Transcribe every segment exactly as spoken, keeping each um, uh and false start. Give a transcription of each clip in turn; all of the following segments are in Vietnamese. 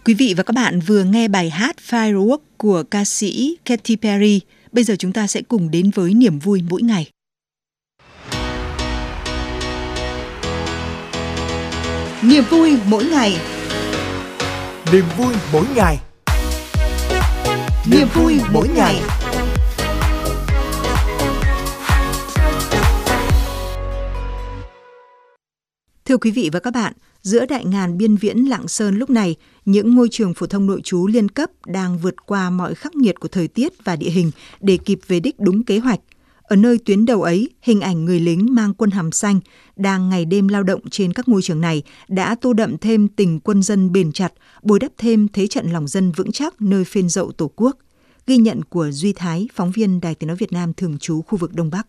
Quý vị và các bạn vừa nghe bài hát Firework của ca sĩ Katy Perry. Bây giờ chúng ta sẽ cùng đến với niềm vui mỗi ngày. Niềm vui mỗi ngày. Niềm vui mỗi ngày. Niềm vui mỗi ngày. Thưa quý vị và các bạn, giữa đại ngàn biên viễn Lạng Sơn lúc này, những ngôi trường phổ thông nội trú liên cấp đang vượt qua mọi khắc nghiệt của thời tiết và địa hình để kịp về đích đúng kế hoạch. Ở nơi tuyến đầu ấy, hình ảnh người lính mang quân hàm xanh đang ngày đêm lao động trên các ngôi trường này đã tô đậm thêm tình quân dân bền chặt, bồi đắp thêm thế trận lòng dân vững chắc nơi phên dậu Tổ quốc. Ghi nhận của Duy Thái, phóng viên Đài Tiếng nói Việt Nam thường trú khu vực Đông Bắc.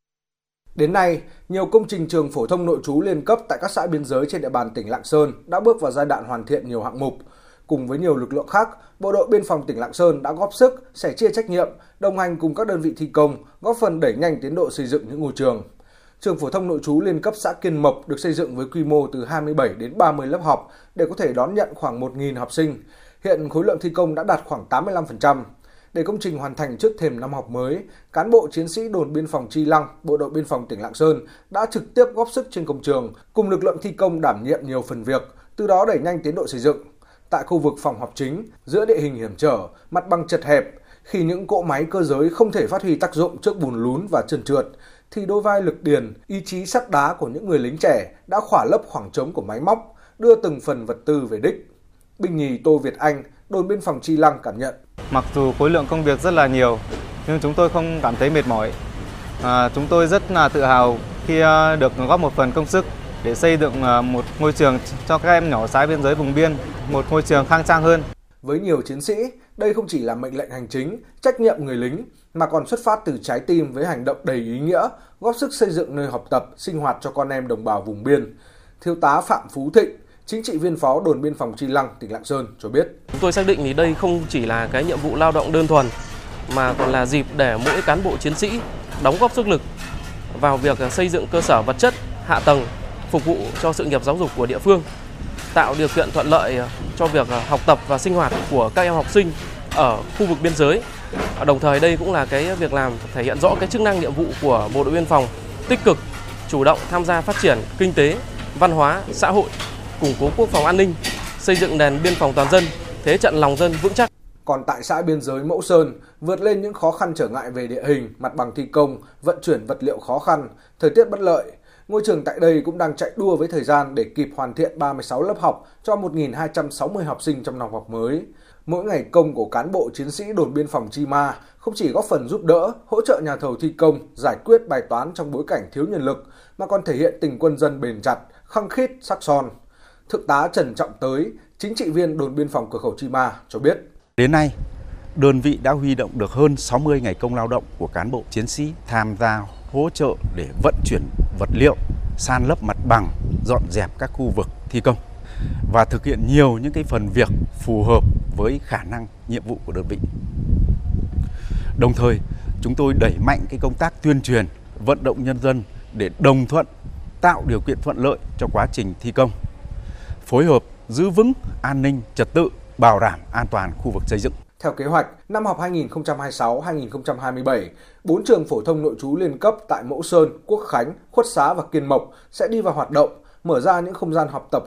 Đến nay, nhiều công trình trường phổ thông nội trú liên cấp tại các xã biên giới trên địa bàn tỉnh Lạng Sơn đã bước vào giai đoạn hoàn thiện nhiều hạng mục. Cùng với nhiều lực lượng khác, Bộ đội Biên phòng tỉnh Lạng Sơn đã góp sức, sẻ chia trách nhiệm, đồng hành cùng các đơn vị thi công, góp phần đẩy nhanh tiến độ xây dựng những ngôi trường. Trường phổ thông nội trú liên cấp xã Kiên Mộc được xây dựng với quy mô từ hai mươi bảy đến ba mươi lớp học để có thể đón nhận khoảng một nghìn học sinh. Hiện khối lượng thi công đã đạt khoảng tám mươi lăm phần trăm. Để công trình hoàn thành trước thềm năm học mới, cán bộ chiến sĩ đồn biên phòng Chi Lăng, Bộ đội Biên phòng tỉnh Lạng Sơn đã trực tiếp góp sức trên công trường, cùng lực lượng thi công đảm nhiệm nhiều phần việc, từ đó đẩy nhanh tiến độ xây dựng. Tại khu vực phòng học chính, giữa địa hình hiểm trở, mặt bằng chật hẹp, khi những cỗ máy cơ giới không thể phát huy tác dụng trước bùn lún và trơn trượt, thì đôi vai lực điền, ý chí sắt đá của những người lính trẻ đã khỏa lấp khoảng trống của máy móc, đưa từng phần vật tư về đích. Binh nhì Tô Việt Anh, đồn biên phòng Chi Lăng cảm nhận. Mặc dù khối lượng công việc rất là nhiều, nhưng chúng tôi không cảm thấy mệt mỏi. À, chúng tôi rất là tự hào khi được góp một phần công sức để xây dựng một ngôi trường cho các em nhỏ xã biên giới vùng biên, một ngôi trường khang trang hơn. Với nhiều chiến sĩ, đây không chỉ là mệnh lệnh hành chính, trách nhiệm người lính, mà còn xuất phát từ trái tim với hành động đầy ý nghĩa, góp sức xây dựng nơi học tập, sinh hoạt cho con em đồng bào vùng biên. Thiếu tá Phạm Phú Thịnh, chính trị viên phó đồn biên phòng Chi Lăng, tỉnh Lạng Sơn cho biết. Chúng tôi xác định thì đây không chỉ là cái nhiệm vụ lao động đơn thuần, mà còn là dịp để mỗi cán bộ chiến sĩ đóng góp sức lực vào việc xây dựng cơ sở vật chất, hạ tầng, phục vụ cho sự nghiệp giáo dục của địa phương, tạo điều kiện thuận lợi cho việc học tập và sinh hoạt của các em học sinh ở khu vực biên giới. Đồng thời đây cũng là cái việc làm thể hiện rõ cái chức năng nhiệm vụ của Bộ đội Biên phòng, tích cực, chủ động tham gia phát triển kinh tế, văn hóa, xã hội, củng cố quốc phòng an ninh, xây dựng nền biên phòng toàn dân, thế trận lòng dân vững chắc. Còn tại xã biên giới Mẫu Sơn, vượt lên những khó khăn trở ngại về địa hình, mặt bằng thi công, vận chuyển vật liệu khó khăn, thời tiết bất lợi, ngôi trường tại đây cũng đang chạy đua với thời gian để kịp hoàn thiện ba mươi sáu lớp học cho một nghìn hai trăm sáu mươi học sinh trong năm học mới. Mỗi ngày công của cán bộ chiến sĩ đồn biên phòng Chi Ma không chỉ góp phần giúp đỡ, hỗ trợ nhà thầu thi công, giải quyết bài toán trong bối cảnh thiếu nhân lực, mà còn thể hiện tình quân dân bền chặt, khăng khít, sắc son. Thượng tá Trần Trọng Tới, chính trị viên đồn biên phòng cửa khẩu Chi Ma cho biết. Đến nay, đơn vị đã huy động được hơn sáu mươi ngày công lao động của cán bộ chiến sĩ tham gia hỗ trợ để vận chuyển vật liệu, san lấp mặt bằng, dọn dẹp các khu vực thi công và thực hiện nhiều những cái phần việc phù hợp với khả năng nhiệm vụ của đơn vị. Đồng thời, chúng tôi đẩy mạnh cái công tác tuyên truyền, vận động nhân dân để đồng thuận, tạo điều kiện thuận lợi cho quá trình thi công, phối hợp giữ vững an ninh trật tự, bảo đảm an toàn khu vực xây dựng. Theo kế hoạch, năm học hai nghìn không trăm hai mươi sáu hai nghìn không trăm hai mươi bảy, bốn trường phổ thông nội trú liên cấp tại Mẫu Sơn, Quốc Khánh, Khuất Xá và Kiên Mộc sẽ đi vào hoạt động, mở ra những không gian học tập